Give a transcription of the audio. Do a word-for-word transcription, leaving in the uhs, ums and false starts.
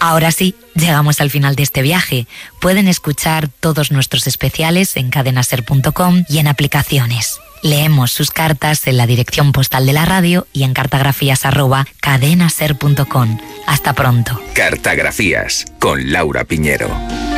Ahora sí, llegamos al final de este viaje. Pueden escuchar todos nuestros especiales en cadenaser punto com y en aplicaciones. Leemos sus cartas en la dirección postal de la radio y en cartagrafías arroba cadenaser punto com. Hasta pronto. Cartagrafías con Laura Piñero.